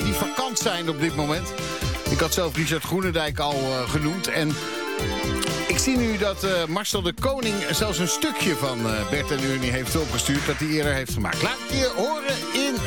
die vakant zijn op dit moment. Ik had zelf Richard Groenendijk al genoemd. En ik zie nu dat Marcel de Koning zelfs een stukje van Bert en Ernie heeft opgestuurd. Dat hij eerder heeft gemaakt. Laat ik je horen in